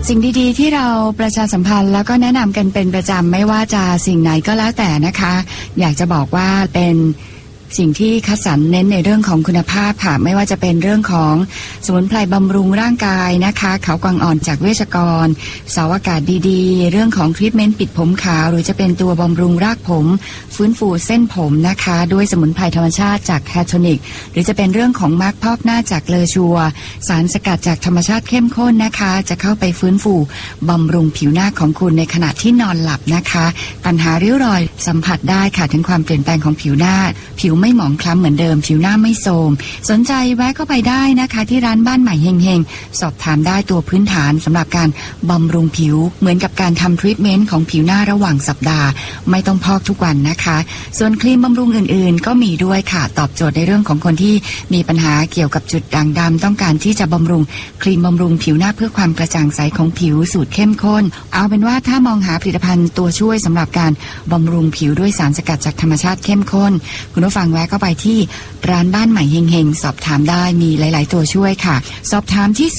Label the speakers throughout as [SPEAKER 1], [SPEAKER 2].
[SPEAKER 1] สิ่งดีๆที่เราประชาสัมพันธ์แล้วก็แนะนำกันเป็นประจำไม่ว่าจะสิ่งไหนก็แล้วแต่นะคะอยากจะบอกว่าเป็นสิ่งที่คัดสรรเน้นในเรื่องของคุณภาพค่ะไม่ว่าจะเป็นเรื่องของสมุนไพรบำรุงร่างกายนะคะเขากวางอ่อนจากเวชกรเสาอากาศดีๆเรื่องของทรีทเมนต์ปิดผมขาวหรือจะเป็นตัวบำรุงรากผมฟื้นฟูเส้นผมนะคะด้วยสมุนไพรธรรมชาติจากแฮโทนิกหรือจะเป็นเรื่องของมาร์คพอกหน้าจากเลอชัวสารสกัดจากธรรมชาติเข้มข้นนะคะจะเข้าไปฟื้นฟูบำรุงผิวหน้าของคุณในขณะที่นอนหลับนะคะปัญหาริ้วรอยสัมผัสได้ค่ะถึงความเปลี่ยนแปลงของผิวหน้าผิวไม่หมองคล้ำเหมือนเดิมผิวหน้าไม่โทรมสนใจแวะเข้าไปได้นะคะที่ร้านบ้านใหม่เฮงๆสอบถามได้ตัวพื้นฐานสำหรับการบำรุงผิวเหมือนกับการทำทรีทเมนต์ของผิวหน้าระหว่างสัปดาห์ไม่ต้องพอกทุกวันนะคะส่วนครีมบำรุงอื่นๆก็มีด้วยค่ะตอบโจทย์ในเรื่องของคนที่มีปัญหาเกี่ยวกับจุดด่างดำต้องการที่จะบำรุงครีมบำรุงผิวหน้าเพื่อความกระจ่างใสของผิวสูตรเข้มข้นเอาเป็นว่าถ้ามองหาผลิตภัณฑ์ตัวช่วยสำหรับการบำรุงผิวด้วยสารสกัดจากธรรมชาติเข้มข้นคุณผู้ฟังแวะเข้าไปที่ร้านบ้านใหม่เฮงๆสอบถามได้มีหลายๆตัวช่วยค่ะสอบถามที่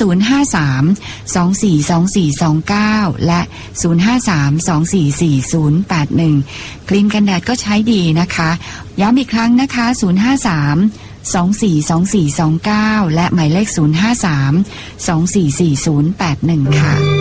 [SPEAKER 1] 053-242429และ053-244081ครีมกันแดดก็ใช้ดีนะคะย้ำอีกครั้งนะคะ053-242429และหมายเลข053-244081ค่ะ